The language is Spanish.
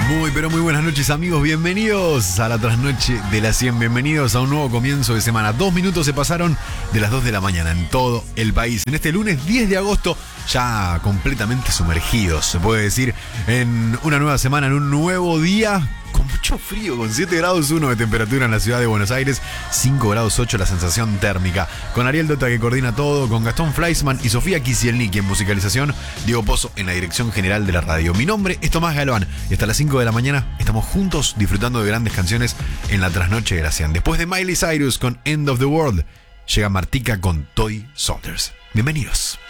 Muy, pero muy buenas noches, amigos. Bienvenidos a la trasnoche de la 100. Bienvenidos a un nuevo comienzo de semana. 2 minutos se pasaron de las 2 de la mañana en todo el país. En este lunes 10 de agosto, ya completamente sumergidos, se puede decir, en una nueva semana, en un nuevo día. Con mucho frío, con 7 grados 1 de temperatura en la ciudad de Buenos Aires, 5 grados 8 la sensación térmica. Con Ariel Dota, que coordina todo, con Gastón Fleischmann y Sofía Kisielniki en musicalización, Diego Pozo en la dirección general de la radio. Mi nombre es Tomás Galván y hasta las 5 de la mañana estamos juntos disfrutando de grandes canciones en la trasnoche de la 100. Después de Miley Cyrus con End of the World, llega Martika con Toy Soldiers. Bienvenidos.